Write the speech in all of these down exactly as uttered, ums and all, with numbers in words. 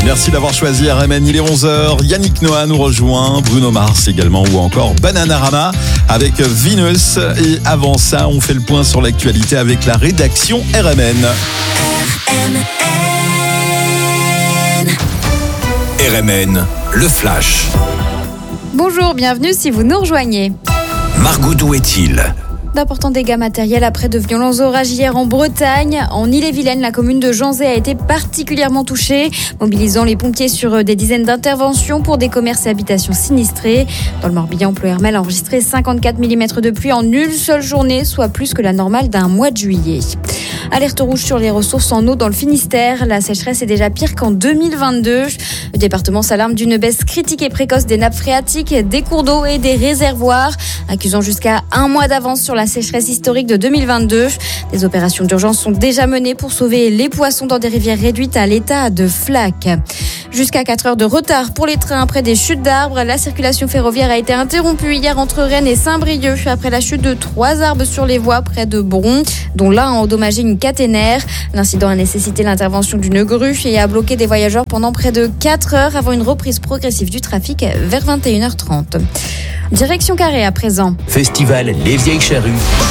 Merci d'avoir choisi R M N. Il est onze heures. Yannick Noah nous rejoint, Bruno Mars également, ou encore Bananarama avec Venus. Et avant ça, on fait le point sur l'actualité avec la rédaction R M N. R M N. R M N, le flash. Bonjour, bienvenue si vous nous rejoignez. Margot, d'où est-il ? D'importants dégâts matériels après de violents orages hier en Bretagne. En Ille-et-Vilaine, la commune de Janzé a été particulièrement touchée, mobilisant les pompiers sur des dizaines d'interventions pour des commerces et habitations sinistrés. Dans le Morbihan, Ploërmel a enregistré cinquante-quatre millimètres de pluie en une seule journée, soit plus que la normale d'un mois de juillet. Alerte rouge sur les ressources en eau dans le Finistère. La sécheresse est déjà pire qu'en deux mille vingt-deux. Le département s'alarme d'une baisse critique et précoce des nappes phréatiques, des cours d'eau et des réservoirs, accusant jusqu'à un mois d'avance sur la sécheresse historique de deux mille vingt-deux. Des opérations d'urgence sont déjà menées pour sauver les poissons dans des rivières réduites à l'état de flaques. Jusqu'à quatre heures de retard pour les trains après des chutes d'arbres. La circulation ferroviaire a été interrompue hier entre Rennes et Saint-Brieuc après la chute de trois arbres sur les voies près de Bron, dont l'un a endommagé une caténaire. L'incident a nécessité l'intervention d'une grue et a bloqué des voyageurs pendant près de quatre heures avant une reprise progressive du trafic vers vingt et une heures trente. Direction Carré à présent. Festival Les Vieilles Charrues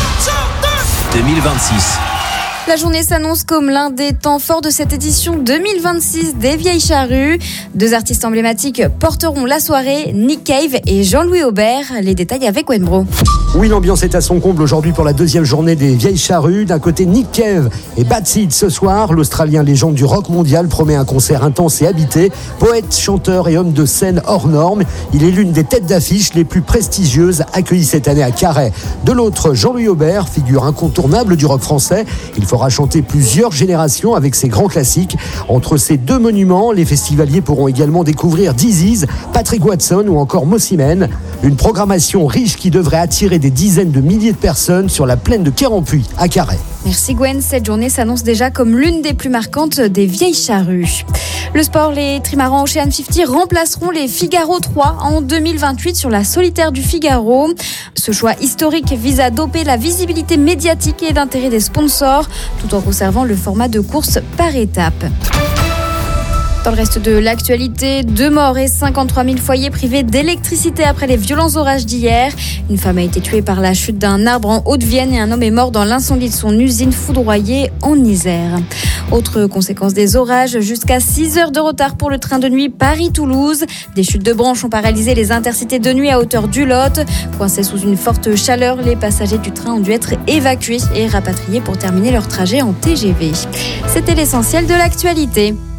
deux mille vingt-six. La journée s'annonce comme l'un des temps forts de cette édition deux mille vingt-six des Vieilles Charrues. Deux artistes emblématiques porteront la soirée, Nick Cave et Jean-Louis Aubert. Les détails avec Wenbro. Oui, l'ambiance est à son comble aujourd'hui pour la deuxième journée des Vieilles Charrues. D'un côté, Nick Cave et Bad Seed ce soir. L'Australien légende du rock mondial promet un concert intense et habité. Poète, chanteur et homme de scène hors norme, il est l'une des têtes d'affiche les plus prestigieuses accueillies cette année à Carhaix. De l'autre, Jean-Louis Aubert, figure incontournable du rock français. Il fera chanter plusieurs générations avec ses grands classiques. Entre ces deux monuments, les festivaliers pourront également découvrir Dizzy's, Patrick Watson ou encore Mossimène. Une programmation riche qui devrait attirer des dizaines de milliers de personnes sur la plaine de Quérampuis à Carhaix. Merci Gwen, cette journée s'annonce déjà comme l'une des plus marquantes des Vieilles Charrues. Le sport, les trimarans Ocean cinquante remplaceront les Figaro trois en deux mille vingt-huit sur la solitaire du Figaro. Ce choix historique vise à doper la visibilité médiatique et l'intérêt des sponsors, tout en conservant le format de course par étapes. Dans le reste de l'actualité, deux morts et cinquante-trois mille foyers privés d'électricité après les violents orages d'hier. Une femme a été tuée par la chute d'un arbre en Haute-Vienne et un homme est mort dans l'incendie de son usine foudroyée en Isère. Autre conséquence des orages, jusqu'à six heures de retard pour le train de nuit Paris-Toulouse. Des chutes de branches ont paralysé les intercités de nuit à hauteur du Lot. Coincés sous une forte chaleur, les passagers du train ont dû être évacués et rapatriés pour terminer leur trajet en T G V. C'était l'essentiel de l'actualité.